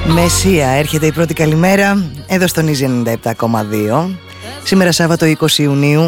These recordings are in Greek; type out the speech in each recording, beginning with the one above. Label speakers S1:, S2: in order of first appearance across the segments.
S1: Μεσσία, έρχεται η πρώτη καλημέρα εδώ στον Easy 97,2. Σήμερα Σάββατο 20 Ιουνίου.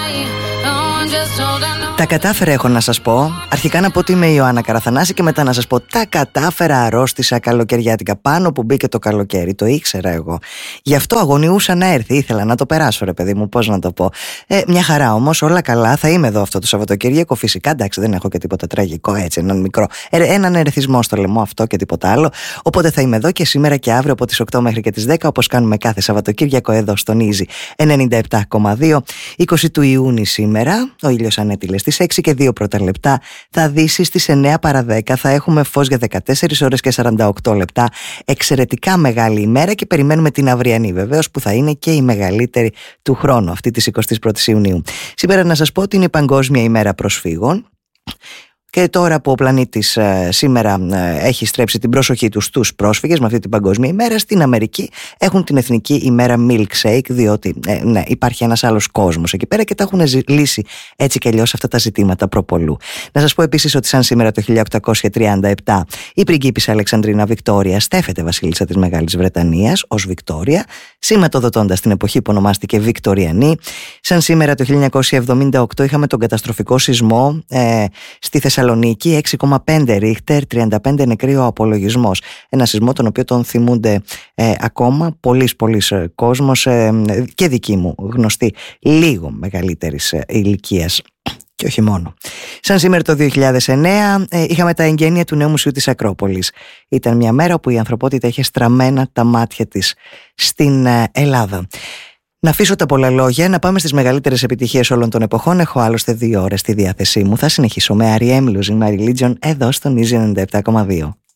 S1: Τα κατάφερα, έχω να σας πω. Αρχικά να πω ότι είμαι η Ιωάννα Καραθανάση και μετά να σας πω τα κατάφερα, αρρώστησα καλοκαιριάτικα. Πάνω που μπήκε το καλοκαίρι, το ήξερα εγώ. Γι' αυτό αγωνιούσα να έρθει, ήθελα να το περάσω, ρε παιδί μου, πώς να το πω. Μια χαρά όμως, όλα καλά. Θα είμαι εδώ αυτό το Σαββατοκύριακο. Φυσικά, εντάξει, δεν έχω και τίποτα τραγικό, έτσι, έναν μικρό. Έναν ερεθισμό στο λαιμό, αυτό και τίποτα άλλο. Οπότε θα είμαι εδώ και σήμερα και αύριο από τις 8 μέχρι και τις 10, όπως κάνουμε κάθε Σαββατοκύριακο εδώ στον Easy 97,2. 20 του Ιούνιου σήμερα, ο ήλιος ανέτειλε στις 6 και 2 πρώτα λεπτά, θα δύσει στις 9 παρά 10, θα έχουμε φως για 14 ώρες και 48 λεπτά. Εξαιρετικά μεγάλη ημέρα και περιμένουμε την αυριανή βεβαίως, που θα είναι και η μεγαλύτερη του χρόνου, αυτή της 21ης Ιουνίου. Σήμερα να σας πω ότι είναι η Παγκόσμια ημέρα προσφύγων. Και τώρα που ο πλανήτης σήμερα έχει στρέψει την προσοχή του στους πρόσφυγες με αυτή την παγκόσμια ημέρα, στην Αμερική έχουν την εθνική ημέρα Milkshake, διότι ναι, υπάρχει ένας άλλος κόσμος εκεί πέρα και τα έχουν λύσει έτσι και αλλιώς αυτά τα ζητήματα προπολού. Να σας πω επίσης ότι σαν σήμερα το 1837 η πριγκίπισσα Αλεξανδρίνα Βικτόρια στέφεται βασίλισσα της Μεγάλης Βρετανίας ως Βικτόρια, σηματοδοτώντας την εποχή που ονομάστηκε Βικτοριανή. Σαν σήμερα το 1978 είχαμε τον καταστροφικό σεισμό στη Θεσσαλονίκη, 6,5 ρίχτερ, 35 νεκροί ο απολογισμός. Ένα σεισμό τον οποίο τον θυμούνται ακόμα πολλής κόσμος και δικοί μου γνωστοί λίγο μεγαλύτερης ηλικίας. Και όχι μόνο. Σαν σήμερα το 2009 είχαμε τα εγγένεια του νέου μουσείου της Ακρόπολης. Ήταν μια μέρα όπου η ανθρωπότητα είχε στραμμένα τα μάτια της στην Ελλάδα. Να αφήσω τα πολλά λόγια, να πάμε στις μεγαλύτερες επιτυχίες όλων των εποχών. Έχω άλλωστε 2 ώρες στη διάθεσή μου. Θα συνεχίσω με R.E.M. Losing My Religion εδώ στον Easy 97,2.